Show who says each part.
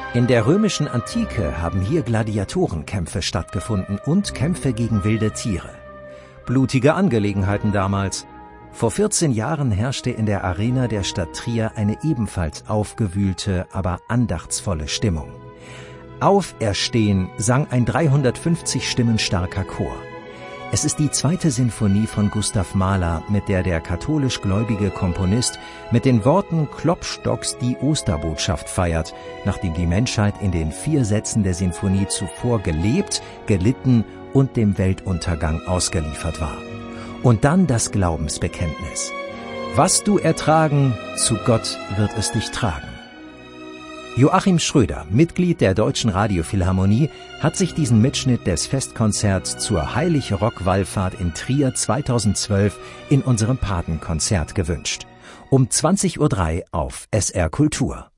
Speaker 1: In der römischen Antike haben hier Gladiatorenkämpfe stattgefunden und Kämpfe gegen wilde Tiere. Blutige Angelegenheiten damals. Vor 14 Jahren herrschte in der Arena der Stadt Trier eine ebenfalls aufgewühlte, aber andachtsvolle Stimmung. Auferstehen sang ein 350 Stimmen starker Chor. Es ist die 2. Sinfonie von Gustav Mahler, mit der katholisch-gläubige Komponist mit den Worten Klopstocks die Osterbotschaft feiert, nachdem die Menschheit in den 4 Sätzen der Sinfonie zuvor gelebt, gelitten und dem Weltuntergang ausgeliefert war. Und dann das Glaubensbekenntnis. Was du ertragen, zu Gott wird es dich tragen. Joachim Schröder, Mitglied der Deutschen Radiophilharmonie, hat sich diesen Mitschnitt des Festkonzerts zur Heilig-Rock-Wallfahrt in Trier 2012 in unserem Patenkonzert gewünscht. Um 20:03 Uhr auf SR Kultur.